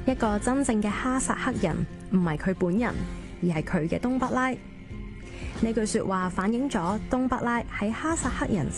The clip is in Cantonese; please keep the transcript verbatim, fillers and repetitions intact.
一個真正嘅哈薩克人唔係佢本人，而係佢嘅東北拉。呢句說話反映咗東北拉喺哈薩克人